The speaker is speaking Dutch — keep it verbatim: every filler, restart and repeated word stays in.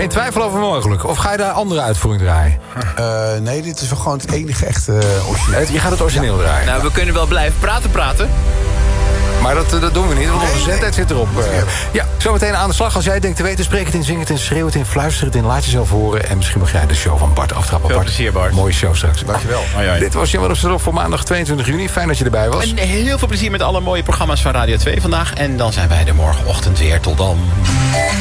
Geen twijfel over mogelijk. Of ga je daar andere uitvoering draaien? Uh, nee, dit is wel gewoon het enige echte uh, origineel. Je gaat het origineel ja. draaien. Nou, we kunnen wel blijven praten, praten. Maar dat, dat doen we niet, want onze nee, zendtijd nee. zit erop. Uh, ja, zometeen aan de slag. Als jij denkt te weten, spreek het in, zing het in, schreeuw het in, fluister het in, laat jezelf horen. En misschien mag jij de show van Bart aftrappen. Veel Bart, plezier, Bart. Mooie show straks. Dankjewel. Hoi, hoi. Dit was Jammer op z'n voor maandag tweeëntwintig juni. Fijn dat je erbij was. En heel veel plezier met alle mooie programma's van Radio twee vandaag. En dan zijn wij er morgenochtend weer. Tot dan.